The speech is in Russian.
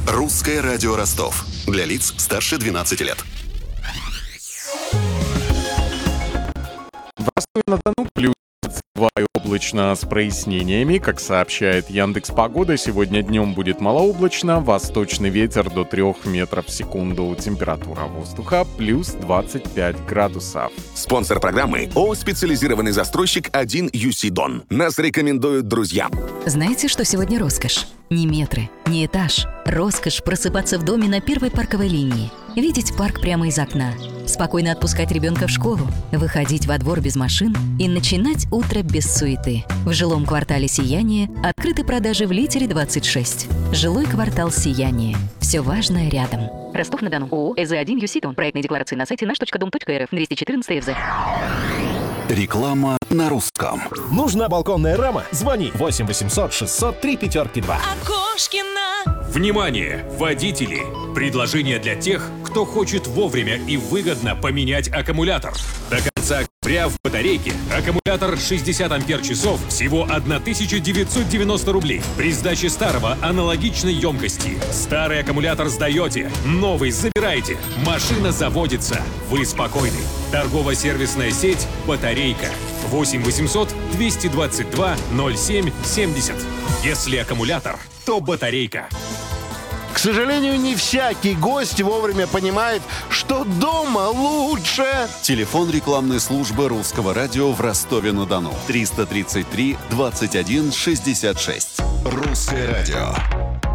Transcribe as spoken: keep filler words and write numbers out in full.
Русское радио Ростов. Для лиц старше двенадцати лет. В Ростове-на-Дону плюс два и облачно с прояснениями. Как сообщает Яндекс.Погода, сегодня днем будет малооблачно, восточный ветер до трёх метров в секунду. Температура воздуха плюс двадцать пять градусов. Спонсор программы ООО «Специализированный застройщик один ю си Дон». Нас рекомендуют друзья. Знаете, что сегодня роскошь? Не метры, не этаж. Роскошь просыпаться в доме на первой парковой линии. Видеть парк прямо из окна. Спокойно отпускать ребенка в школу. Выходить во двор без машин и начинать утро без суеты. В жилом квартале «Сияние» открыты продажи в Литере двадцать шесть. Жилой квартал «Сияние». Все важное рядом. Ростов-на-Дону. ООО «ЭЗ один ю си Дон». Проектные декларации на сайте наш точка дом точка эр эф. двести четырнадцать эф зэ. Реклама на русском. Нужна балконная рама? Звони восемь восемьсот шестьсот три пятерки два. Окошкина. Внимание, водители! Предложение для тех, кто хочет вовремя и выгодно поменять аккумулятор. До конца октября в батарейке аккумулятор шестьдесят ампер-часов всего тысяча девятьсот девяносто рублей. При сдаче старого аналогичной емкости. Старый аккумулятор сдаете, новый забираете. Машина заводится. Вы спокойны. Торгово-сервисная сеть «Батарейка». восемь восемьсот двести двадцать два ноль семь семьдесят. Если аккумулятор, то батарейка. К сожалению, не всякий гость вовремя понимает, что дома лучше. Телефон рекламной службы Русского радио в Ростове-на-Дону. триста тридцать три двадцать один шестьдесят шесть. Русское радио.